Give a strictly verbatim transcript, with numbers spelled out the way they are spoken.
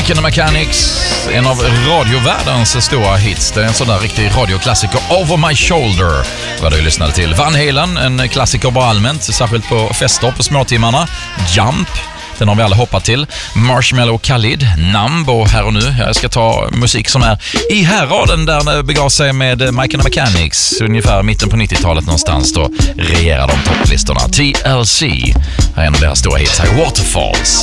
Mike and the Mechanics, en av radiovärldens stora hits. Det är en sån där riktig radioklassiker, Over My Shoulder, vad du lyssnade till. Van Halen, en klassiker bara allmänt, särskilt på fester på småtimmarna. Jump, den har vi alla hoppat till. Marshmallow Khalid, Numb, och här och nu. Jag ska ta musik som är i härraden där det begav sig med Mike and the Mechanics. Ungefär mitten på nittiotalet någonstans, då regerar de topplistorna. T L C, här är en av deras stora hits här, Waterfalls.